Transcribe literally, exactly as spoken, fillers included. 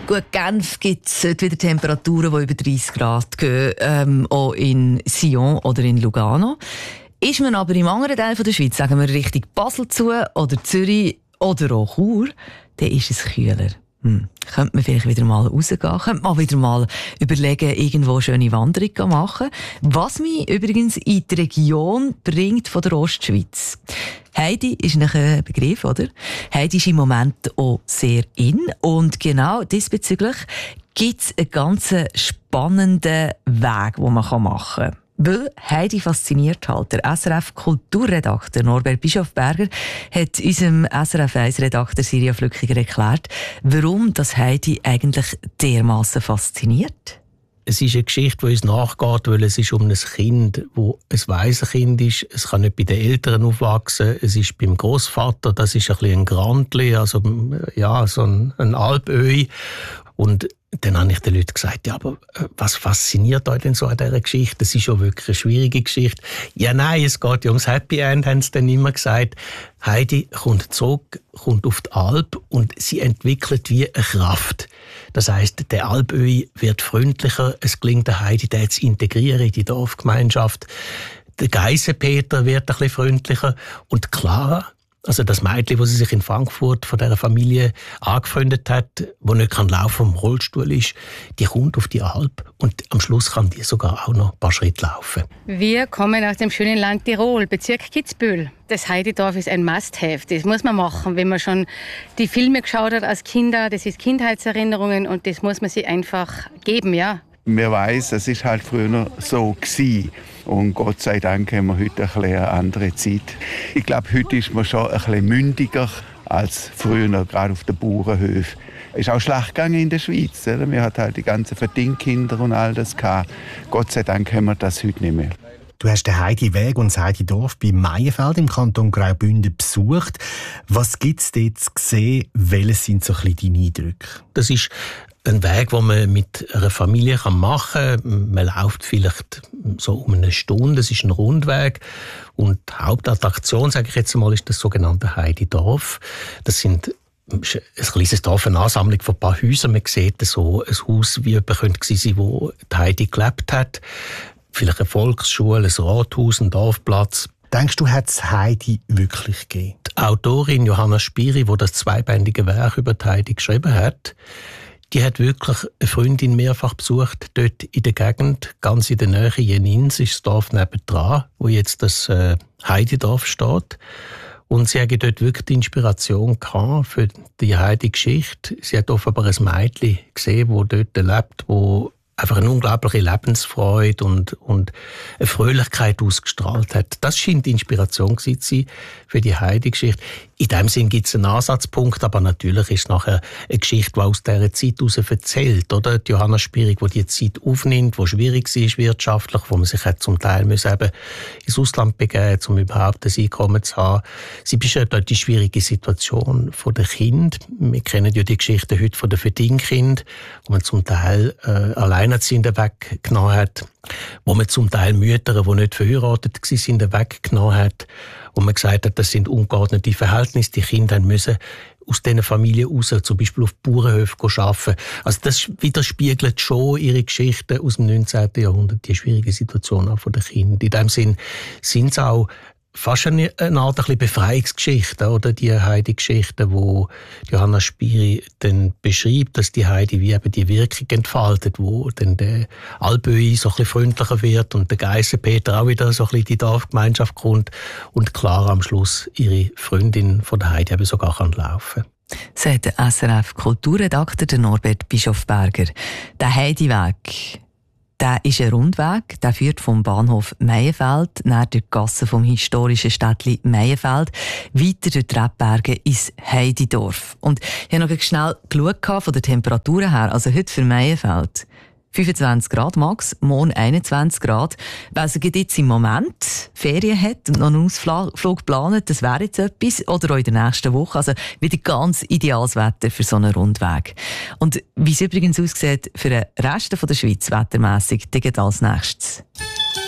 Gut, Genf gibt es wieder Temperaturen, die über dreißig Grad gehen, ähm, auch in Sion oder in Lugano. Ist man aber im anderen Teil der Schweiz, sagen wir Richtung Basel zu oder Zürich oder auch Chur, dann ist es kühler. Hm. Könnte man vielleicht wieder mal rausgehen, könnte man wieder mal überlegen, irgendwo eine schöne Wanderung zu machen. Was mich übrigens in die Region bringt von der Ostschweiz. Heidi ist ein Begriff, oder? Heidi ist im Moment auch sehr in. Und genau diesbezüglich gibt es einen ganz spannenden Weg, den man machen kann. Weil Heidi fasziniert halt. Der S R F-Kulturredakteur Norbert Bischofberger hat unserem S R F eins-Redakteur Silja Flückiger erklärt, warum das Heidi eigentlich dermassen fasziniert. Es ist eine Geschichte, die uns nachgeht, weil es ist um ein Kind, das ein Waisenkind ist. Es kann nicht bei den Eltern aufwachsen. Es ist beim Großvater, das ist ein bisschen ein Grandli, also ja, so ein, ein Alpöhi. Und dann habe ich den Leuten gesagt, ja, aber was fasziniert euch denn so an dieser Geschichte? Das ist ja wirklich eine schwierige Geschichte. Ja, nein, es geht ja ums Happy End, haben sie dann immer gesagt. Heidi kommt zurück, kommt auf die Alp und sie entwickelt wie eine Kraft. Das heisst, der Alpöhi wird freundlicher, es gelingt der Heidi, den zu integrieren in die Dorfgemeinschaft. Der Geisenpeter wird ein bisschen freundlicher und Clara, also das Mädchen, das sie sich in Frankfurt von dieser Familie angefreundet hat, die nicht laufen kann, im Rollstuhl ist, die kommt auf die Alp und am Schluss kann die sogar auch noch ein paar Schritte laufen. Wir kommen aus dem schönen Land Tirol, Bezirk Kitzbühel. Das Heididorf ist ein Must-have. Das muss man machen, wenn man schon die Filme geschaut hat als Kinder. Das ist Kindheitserinnerungen und das muss man sich einfach geben, ja. Man weiss, es war halt früher so gewesen. Und Gott sei Dank haben wir heute ein eine andere Zeit. Ich glaube, heute ist man schon ein bisschen mündiger als früher, gerade auf den Bauernhöfen. Es ist auch schlecht gegangen in der Schweiz. Oder? Wir hatten halt die ganzen Verdingkinder und all das gehabt. Gott sei Dank haben wir das heute nicht mehr. Du hast den Heidi-Weg und das Heidi-Dorf bei Meienfeld im Kanton Graubünden besucht. Was gibt es dort zu sehen? Welche sind so ein bisschen deine Eindrücke? Das ist ein Weg, den man mit einer Familie machen kann. Man läuft vielleicht so um eine Stunde. Das ist ein Rundweg. Und die Hauptattraktion, sage ich jetzt mal, ist das sogenannte Heidi-Dorf. Das sind ein kleines Dorf, eine Ansammlung von ein paar Häusern. Man sieht so ein Haus, wie jemand könnte sein, wo die Heidi gelebt hat. Vielleicht eine Volksschule, ein Rathaus, ein Dorfplatz. Denkst du, hat es Heidi wirklich gegeben? Die Autorin Johanna Spiri, die das zweibändige Werk über die Heidi geschrieben hat, die hat wirklich eine Freundin mehrfach besucht, dort in der Gegend, ganz in der Nähe, Jenins ist das Dorf nebendran, wo jetzt das äh, Heididorf steht. Und sie hat dort wirklich die Inspiration gehabt für die Heidi-Geschichte. Sie hat offenbar ein Mädchen gesehen, das dort lebt, wo einfach eine unglaubliche Lebensfreude und, und eine Fröhlichkeit ausgestrahlt hat. Das scheint die Inspiration zu sein für die Heidi-Geschichte. In dem Sinn gibt es einen Ansatzpunkt, aber natürlich ist es nachher eine Geschichte, die aus dieser Zeit heraus erzählt. Oder? Die Johanna Spierig, die die Zeit aufnimmt, die schwierig war wirtschaftlich, wo man sich hat zum Teil müssen eben ins Ausland begeben, um überhaupt ein Einkommen zu haben. Sie beschreibt dort die schwierige Situation der Kinder. Wir kennen ja die Geschichte heute von den Verdingkindern, wo man zum Teil äh, Alleinerziehende weggenommen hat, wo man zum Teil Mütter, die nicht verheiratet waren, weggenommen hat, wo man gesagt hat, das sind ungeordnete Verhältnisse, die Kinder müssen aus diesen Familien raus, zum Beispiel auf Bauernhöfen arbeiten. Also das widerspiegelt schon ihre Geschichte aus dem neunzehnten Jahrhundert, die schwierige Situation auch von den Kindern. In dem Sinn sind es auch fast eine, eine Art ein Befreiungsgeschichte, oder? Die Heidi-Geschichte, wo Johanna Spiri dann beschreibt, dass die Heidi wie eben die Wirkung entfaltet, wo dann der Alpöhi so ein bisschen freundlicher wird und der Geisenpeter auch wieder so ein bisschen in die Dorfgemeinschaft kommt und Clara am Schluss ihre Freundin von der Heidi eben sogar kann laufen. Sagt der S R F-Kulturredakteur Norbert Bischofberger. Der Heidi-Weg, der ist ein Rundweg, der führt vom Bahnhof Meienfeld nach der Gasse vom historischen Städtli Meienfeld weiter durch die Rebberge ins Heididorf. Und ich habe noch schnell geschaut von der Temperatur her, also heute für Meienfeld fünfundzwanzig Grad max, morgen einundzwanzig Grad. Wer also jetzt im Moment Ferien hat und noch einen Ausflug plant, das wäre jetzt etwas. Oder auch in der nächsten Woche. Also wieder ganz ideales Wetter für so einen Rundweg. Und wie es übrigens aussieht für den Rest der Schweiz wettermässig, das geht als nächstes.